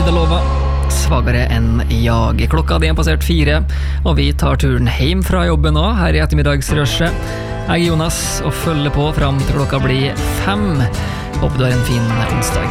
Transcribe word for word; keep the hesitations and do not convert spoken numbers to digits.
Ida Lova, svagere enn jag. Klokka er passert fire, og vi tar turen hjem fra jobben nå, her i ettermiddagsrushet. Jeg er Jonas, og følger på fram til klokka blir fem. Håper du har en fin onsdag.